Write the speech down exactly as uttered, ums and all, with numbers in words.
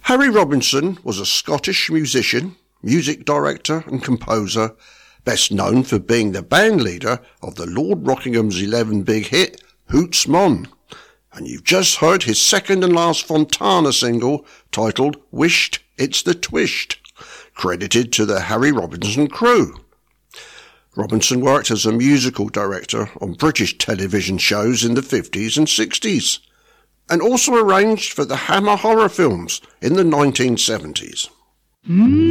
Harry Robinson was a Scottish musician, music director and composer, best known for being the band leader of the Lord Rockingham's eleven big hit, Hoots Mon. And you've just heard his second and last Fontana single titled Wished It's the Twished, credited to the Harry Robinson crew. Robinson worked as a musical director on British television shows in the fifties and sixties, and also arranged for the Hammer horror films in the nineteen seventies. Mm.